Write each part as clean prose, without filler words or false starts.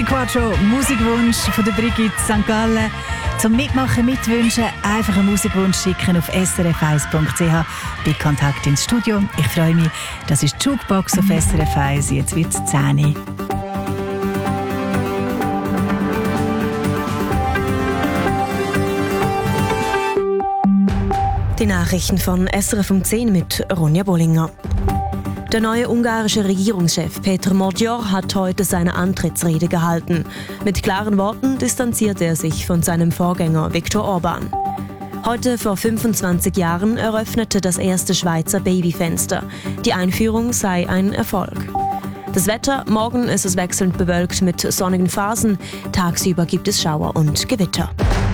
Tutti Quattro, Musikwunsch von der Brigitte St. Gallen. Zum Mitmachen, Mitwünschen, einfach einen Musikwunsch schicken auf srf1.ch bei Kontakt ins Studio. Ich freue mich, das ist die Jukebox auf SRF 1. Jetzt wird es 10. Die Nachrichten von SRF um 10 mit Ronja Bollinger. Der neue ungarische Regierungschef Péter Magyar hat heute seine Antrittsrede gehalten. Mit klaren Worten distanzierte er sich von seinem Vorgänger Viktor Orbán. Heute vor 25 Jahren eröffnete das erste Schweizer Babyfenster. Die Einführung sei ein Erfolg. Das Wetter: morgen ist es wechselnd bewölkt mit sonnigen Phasen. Tagsüber gibt es Schauer und Gewitter.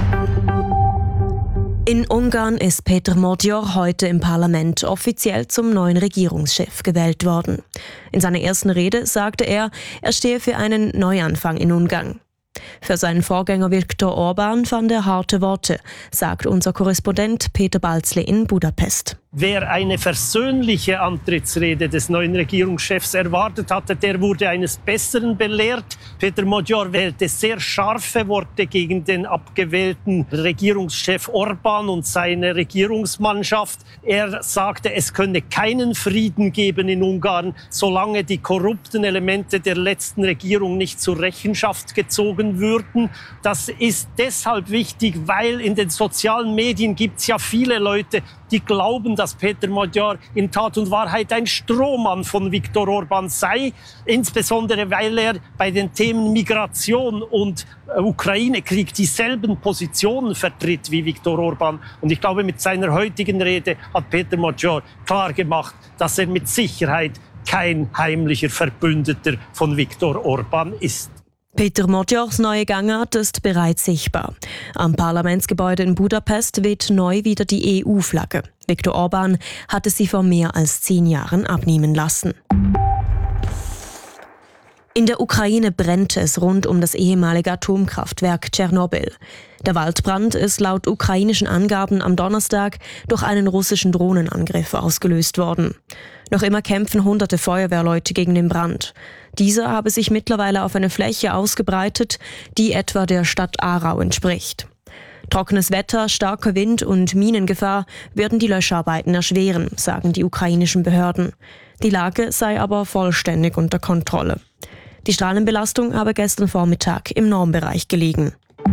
In Ungarn ist Péter Magyar heute im Parlament offiziell zum neuen Regierungschef gewählt worden. In seiner ersten Rede sagte er, er stehe für einen Neuanfang in Ungarn. Für seinen Vorgänger Viktor Orbán fand er harte Worte, sagt unser Korrespondent Peter Balzli in Budapest. Wer eine versöhnliche Antrittsrede des neuen Regierungschefs erwartet hatte, der wurde eines Besseren belehrt. Péter Magyar wählte sehr scharfe Worte gegen den abgewählten Regierungschef Orbán und seine Regierungsmannschaft. Er sagte, es könne keinen Frieden geben in Ungarn, solange die korrupten Elemente der letzten Regierung nicht zur Rechenschaft gezogen würden. Das ist deshalb wichtig, weil in den sozialen Medien gibt es ja viele Leute, die glauben, dass Péter Magyar in Tat und Wahrheit ein Strohmann von Viktor Orbán sei, insbesondere weil er bei den Themen Migration und Ukraine-Krieg dieselben Positionen vertritt wie Viktor Orbán. Und ich glaube, mit seiner heutigen Rede hat Péter Magyar klar gemacht, dass er mit Sicherheit kein heimlicher Verbündeter von Viktor Orbán ist. Péter Magyars neue Gangart ist bereits sichtbar. Am Parlamentsgebäude in Budapest weht neu wieder die EU-Flagge. Viktor Orbán hatte sie vor mehr als 10 Jahren abnehmen lassen. In der Ukraine brennt es rund um das ehemalige Atomkraftwerk Tschernobyl. Der Waldbrand ist laut ukrainischen Angaben am Donnerstag durch einen russischen Drohnenangriff ausgelöst worden. Noch immer kämpfen hunderte Feuerwehrleute gegen den Brand. Dieser habe sich mittlerweile auf eine Fläche ausgebreitet, die etwa der Stadt Aarau entspricht. Trockenes Wetter, starker Wind und Minengefahr werden die Löscharbeiten erschweren, sagen die ukrainischen Behörden. Die Lage sei aber vollständig unter Kontrolle. Die Strahlenbelastung habe gestern Vormittag im Normbereich gelegen.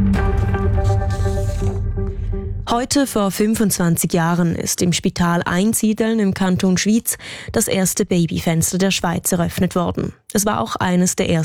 Heute vor 25 Jahren ist im Spital Einsiedeln im Kanton Schwyz das erste Babyfenster der Schweiz eröffnet worden. Es war auch eines der ersten